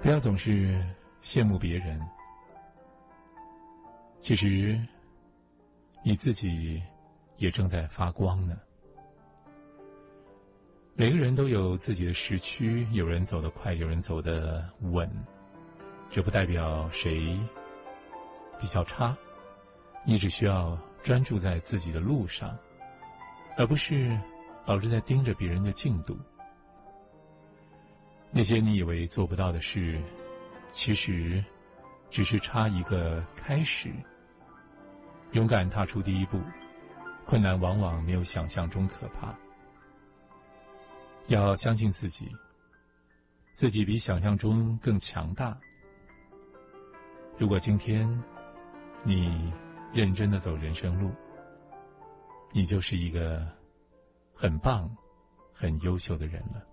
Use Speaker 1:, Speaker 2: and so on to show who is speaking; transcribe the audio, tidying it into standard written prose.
Speaker 1: 不要总是羡慕别人，其实你自己也正在发光呢。每个人都有自己的时区，有人走得快，有人走得稳，这不代表谁比较差，你只需要专注在自己的路上，而不是老是在盯着别人的进度。那些你以为做不到的事，其实只是差一个开始。勇敢踏出第一步，困难往往没有想象中可怕。要相信自己，自己比想象中更强大。如果今天你认真的走人生路，你就是一个很棒、很优秀的人了。